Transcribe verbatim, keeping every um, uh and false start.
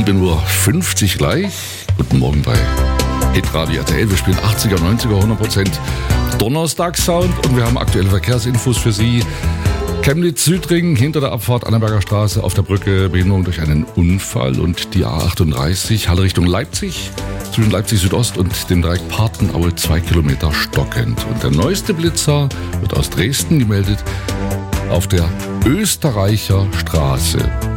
sieben Uhr fünfzig gleich. Guten Morgen bei Hitradio R T L. Wir spielen achtziger, neunziger, hundert Prozent Donnerstagssound und wir haben aktuelle Verkehrsinfos für Sie. Chemnitz-Südring hinter der Abfahrt Annaberger Straße auf der Brücke, Behinderung durch einen Unfall und die A achtunddreißig, Halle Richtung Leipzig, zwischen Leipzig Südost und dem Dreieck Partenaue zwei Kilometer stockend. Und der neueste Blitzer wird aus Dresden gemeldet auf der Österreicher Straße.